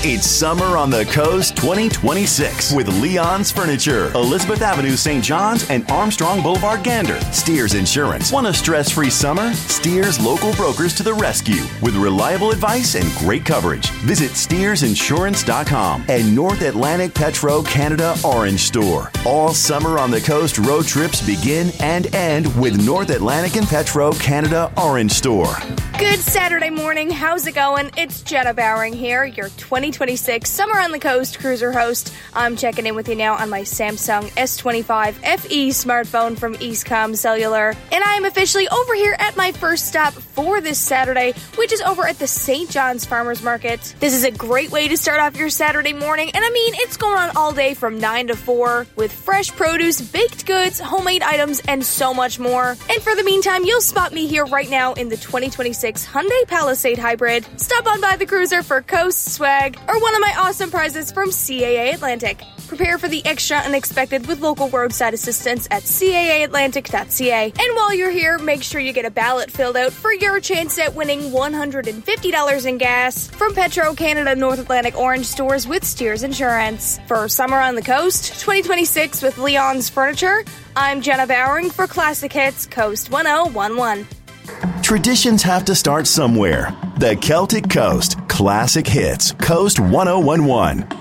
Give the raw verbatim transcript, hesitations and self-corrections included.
It's Summer on the Coast twenty twenty-six with Leon's Furniture, Elizabeth Avenue, Saint John's, and Armstrong Boulevard, Gander. Steers Insurance. Want a stress-free summer? Steers local brokers to the rescue with reliable advice and great coverage. Visit steers insurance dot com and North Atlantic Petro Canada Orange Store. All Summer on the Coast road trips begin and end with North Atlantic and Petro Canada Orange Store. Good Saturday morning. How's it going? It's Jenna Bowering here, your twenty twenty-six Summer on the Coast cruiser host. I'm checking in with you now on my Samsung S twenty-five F E smartphone from Eastcom Cellular. And I am officially over here at my first stop for this Saturday, which is over at the Saint John's Farmers Market. This is a great way to start off your Saturday morning. And I mean, it's going on all day from nine to four with fresh produce, baked goods, homemade items, and so much more. And for the meantime, you'll spot me here right now in the twenty twenty-six Hyundai Palisade Hybrid. Stop on by the cruiser for Coast Swag or one of my awesome prizes from C A A Atlantic. Prepare for the extra unexpected with local roadside assistance at C A A Atlantic dot C A. And while you're here, make sure you get a ballot filled out for your chance at winning one hundred fifty dollars in gas from Petro Canada North Atlantic Orange Stores with Steers Insurance. For Summer on the Coast twenty twenty-six with Leon's Furniture, I'm Jenna Bowering for Classic Hits Coast ten eleven. Traditions have to start somewhere. The Celtic Coast Classic Hits Coast ten eleven.